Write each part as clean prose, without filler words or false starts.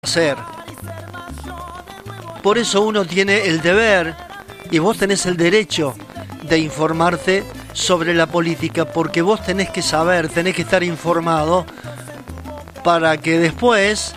hacer. Por eso uno tiene el deber y vos tenés el derecho de informarte sobre la política, porque vos tenés que saber, tenés que estar informado para que después,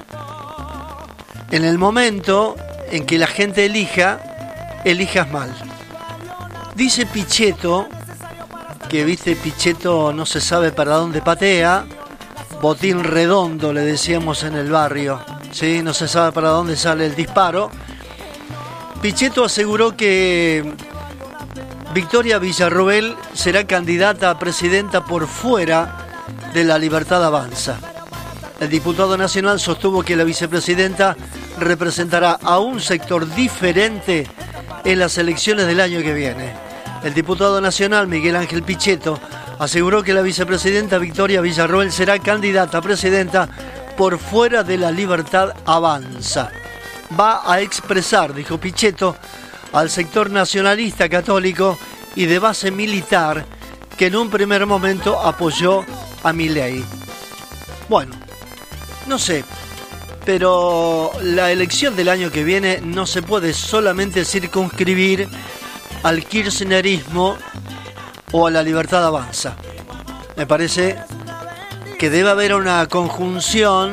en el momento en que la gente elijas mal. Dice Pichetto, que viste, Pichetto no se sabe para dónde patea, botín redondo le decíamos en el barrio, ¿sí? No se sabe para dónde sale el disparo. Pichetto aseguró que Victoria Villarroel será candidata a presidenta por fuera de La Libertad Avanza. El diputado nacional sostuvo que la vicepresidenta representará a un sector diferente en las elecciones del año que viene. El diputado nacional Miguel Ángel Pichetto aseguró que la vicepresidenta Victoria Villarroel será candidata a presidenta por fuera de La Libertad Avanza. Va a expresar, dijo Pichetto, al sector nacionalista católico y de base militar que en un primer momento apoyó a Milei. Bueno, no sé, pero la elección del año que viene no se puede solamente circunscribir al kirchnerismo o a La Libertad Avanza. Me parece que debe haber una conjunción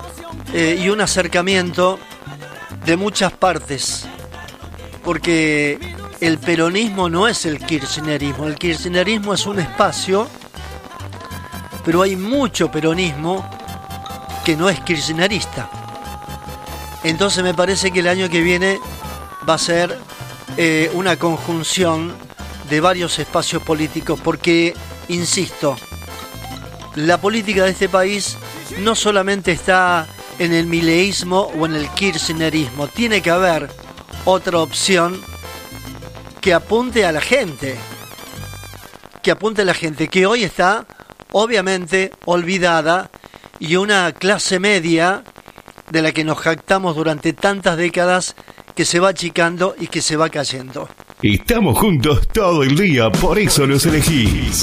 y un acercamiento de muchas partes, porque el peronismo no es el kirchnerismo es un espacio, pero hay mucho peronismo que no es kirchnerista. Entonces me parece que el año que viene va a ser una conjunción de varios espacios políticos, porque, insisto, la política de este país no solamente está en el mileísmo o en el kirchnerismo, tiene que haber otra opción que apunte a la gente, que hoy está obviamente olvidada, y una clase media de la que nos jactamos durante tantas décadas que se va achicando y que se va cayendo. Estamos juntos todo el día, por eso los elegís.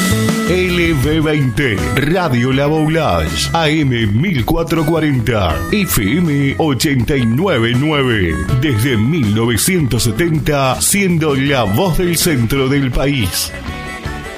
LB20, Radio La Boulage, AM 1440, FM 899. Desde 1970, siendo la voz del centro del país.